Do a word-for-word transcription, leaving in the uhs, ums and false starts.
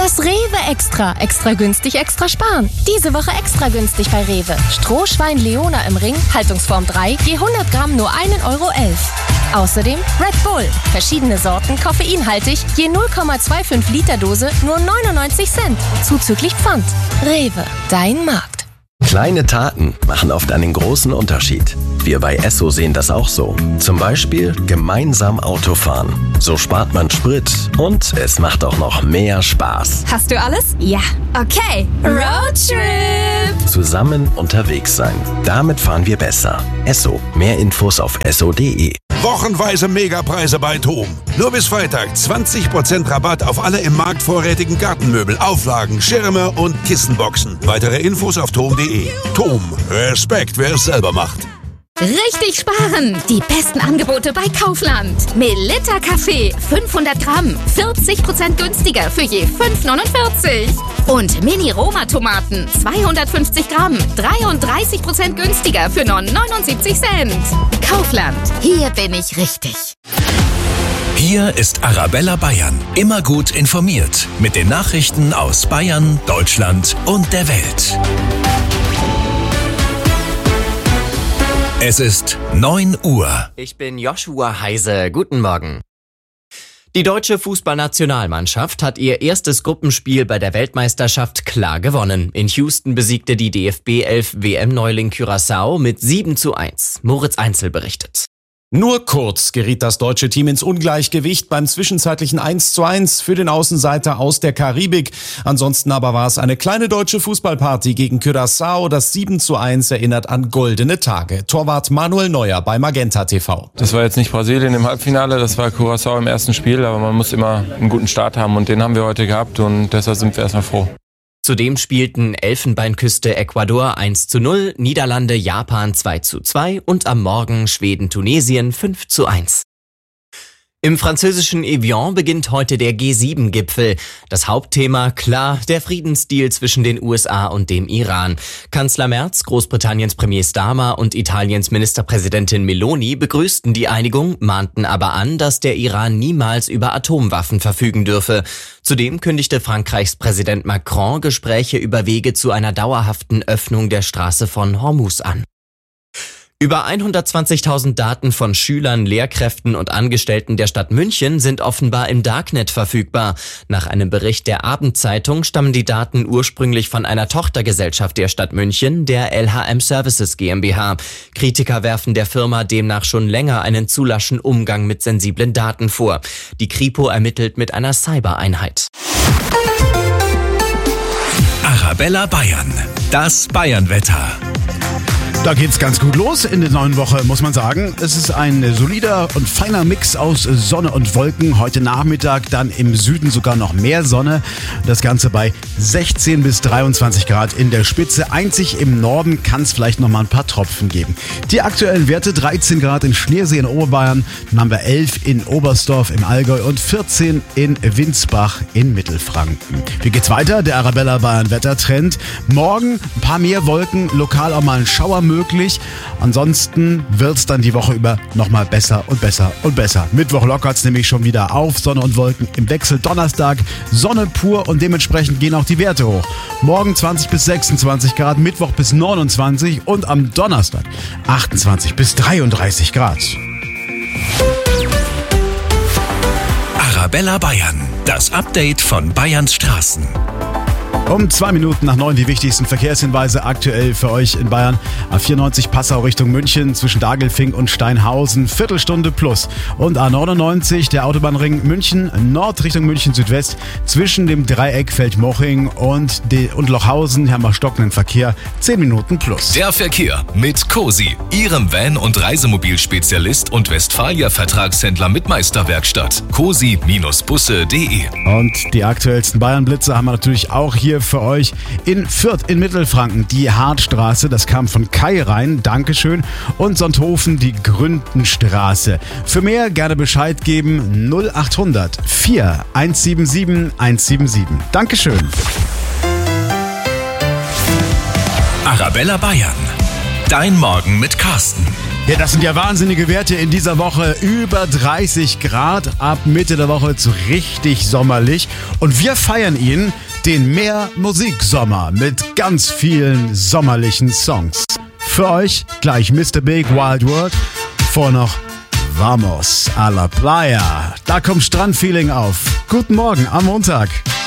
Das Rewe Extra. Extra günstig, extra sparen. Diese Woche extra günstig bei Rewe. Strohschwein Leona im Ring, Haltungsform drei, je hundert Gramm nur ein Euro elf. Außerdem Red Bull. Verschiedene Sorten, koffeinhaltig, je null Komma fünfundzwanzig Liter Dose, nur neunundneunzig Cent. Zuzüglich Pfand. Rewe, dein Markt. Kleine Taten machen oft einen großen Unterschied. Wir bei Esso sehen das auch so. Zum Beispiel gemeinsam Autofahren. So spart man Sprit und es macht auch noch mehr Spaß. Hast du alles? Ja. Okay. Roadtrip! Zusammen unterwegs sein. Damit fahren wir besser. Esso. Mehr Infos auf esso punkt de. Wochenweise Megapreise bei TOM. Nur bis Freitag zwanzig Prozent Rabatt auf alle im Markt vorrätigen Gartenmöbel, Auflagen, Schirme und Kissenboxen. Weitere Infos auf tom punkt de. TOM. Respekt, wer es selber macht. Richtig sparen! Die besten Angebote bei Kaufland. Melitta Kaffee, fünfhundert Gramm, vierzig Prozent günstiger für je fünf neunundvierzig. Und Mini-Roma-Tomaten, zweihundertfünfzig Gramm, dreiunddreißig Prozent günstiger für nur neunundsiebzig Cent. Kaufland, hier bin ich richtig. Hier ist Arabella Bayern. Immer gut informiert. Mit den Nachrichten aus Bayern, Deutschland und der Welt. Es ist neun Uhr. Ich bin Joshua Heise. Guten Morgen. Die deutsche Fußballnationalmannschaft hat ihr erstes Gruppenspiel bei der Weltmeisterschaft klar gewonnen. In Houston besiegte die D F B elf W M-Neuling Curaçao mit sieben zu eins. Moritz Einzel berichtet. Nur kurz geriet das deutsche Team ins Ungleichgewicht beim zwischenzeitlichen eins zu eins für den Außenseiter aus der Karibik. Ansonsten aber war es eine kleine deutsche Fußballparty gegen Curaçao. Das sieben zu eins erinnert an goldene Tage. Torwart Manuel Neuer bei Magenta T V. Das war jetzt nicht Brasilien im Halbfinale, das war Curaçao im ersten Spiel, aber man muss immer einen guten Start haben und den haben wir heute gehabt und deshalb sind wir erstmal froh. Zudem spielten Elfenbeinküste Ecuador eins zu null, Niederlande Japan zwei zu zwei und am Morgen Schweden Tunesien fünf zu eins. Im französischen Evian beginnt heute der G sieben Gipfel. Das Hauptthema, klar, der Friedensdeal zwischen den U S A und dem Iran. Kanzler Merz, Großbritanniens Premier Starmer und Italiens Ministerpräsidentin Meloni begrüßten die Einigung, mahnten aber an, dass der Iran niemals über Atomwaffen verfügen dürfe. Zudem kündigte Frankreichs Präsident Macron Gespräche über Wege zu einer dauerhaften Öffnung der Straße von Hormuz an. Über hundertzwanzigtausend Daten von Schülern, Lehrkräften und Angestellten der Stadt München sind offenbar im Darknet verfügbar. Nach einem Bericht der Abendzeitung stammen die Daten ursprünglich von einer Tochtergesellschaft der Stadt München, der L H M Services GmbH. Kritiker werfen der Firma demnach schon länger einen zu laschen Umgang mit sensiblen Daten vor. Die Kripo ermittelt mit einer Cybereinheit. Arabella Bayern. Das Bayernwetter. Da geht's ganz gut los in der neuen Woche, muss man sagen. Es ist ein solider und feiner Mix aus Sonne und Wolken. Heute Nachmittag dann im Süden sogar noch mehr Sonne. Das Ganze bei sechzehn bis dreiundzwanzig Grad in der Spitze. Einzig im Norden kann es vielleicht noch mal ein paar Tropfen geben. Die aktuellen Werte: dreizehn Grad in Schliersee in Oberbayern, dann haben wir elf in Oberstdorf im Allgäu und vierzehn in Winsbach in Mittelfranken. Wie geht's weiter? Der Arabella Bayern Wettertrend. Morgen ein paar mehr Wolken, lokal auch mal ein Schauer möglich. Ansonsten wird's dann die Woche über nochmal besser und besser und besser. Mittwoch lockert's nämlich schon wieder auf. Sonne und Wolken im Wechsel. Donnerstag Sonne pur und dementsprechend gehen auch die Werte hoch. Morgen zwanzig bis sechsundzwanzig Grad, Mittwoch bis neunundzwanzig und am Donnerstag achtundzwanzig bis dreiunddreißig Grad. Arabella Bayern, das Update von Bayerns Straßen. Um zwei Minuten nach neun die wichtigsten Verkehrshinweise aktuell für euch in Bayern. A vierundneunzig Passau Richtung München zwischen Dagelfing und Steinhausen, Viertelstunde plus. Und A neunundneunzig, der Autobahnring München Nord Richtung München Südwest zwischen dem Dreieck Feldmoching und, de, und Lochhausen. Hier haben wir stockenden Verkehr, zehn Minuten plus. Der Verkehr mit Cosi, Ihrem Van- und Reisemobilspezialist und Westfalia-Vertragshändler mit Meisterwerkstatt. cosi Bindestrich busse punkt de. Und die aktuellsten Bayern-Blitze haben wir natürlich auch hier für euch in Fürth in Mittelfranken. Die Hartstraße, das kam von Kai rein, Dankeschön. Und Sonthofen, die Gründenstraße. Für mehr gerne Bescheid geben, null achthundert vier eins sieben sieben eins sieben sieben. Dankeschön. Arabella Bayern, dein Morgen mit Carsten. Ja, das sind ja wahnsinnige Werte in dieser Woche. Über dreißig Grad, ab Mitte der Woche zu richtig sommerlich. Und wir feiern ihn, den Mehr Musik Sommer, mit ganz vielen sommerlichen Songs. Für euch gleich Mister Big Wild World, vor noch Vamos a la Playa. Da kommt Strandfeeling auf. Guten Morgen am Montag.